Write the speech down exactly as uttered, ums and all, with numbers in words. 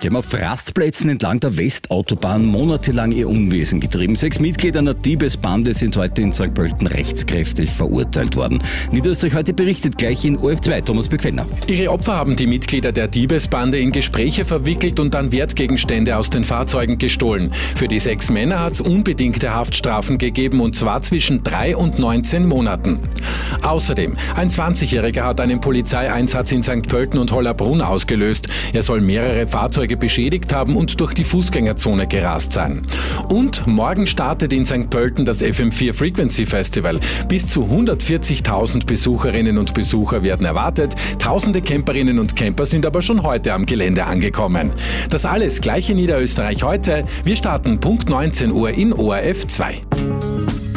Die haben auf Rastplätzen entlang der Westautobahn monatelang ihr Unwesen getrieben. Sechs Mitglieder einer Diebesbande sind heute in Sankt Pölten rechtskräftig verurteilt worden. Niederösterreich heute berichtet gleich in O R F zwei, Thomas Bequenner. Ihre Opfer haben die Mitglieder der Diebesbande in Gespräche verwickelt und dann Wertgegenstände aus den Fahrzeugen gestohlen. Für die sechs Männer hat es unbedingte Haftstrafen gegeben, und zwar zwischen drei und neunzehn Monaten. Außerdem, ein zwanzigjähriger hat einen Polizeieinsatz in Sankt Pölten und Hollabrunn ausgelöst. Er soll mehrere Fahrzeuge beschädigt haben und durch die Fußgängerzone gerast sein. Und morgen startet in Sankt Pölten das F M vier Frequency Festival. Bis zu hundertvierzigtausend Besucherinnen und Besucher werden erwartet. Tausende Camperinnen und Camper sind aber schon heute am Gelände angekommen. Das alles gleich in Niederösterreich heute. Wir starten Punkt neunzehn Uhr in O R F zwei.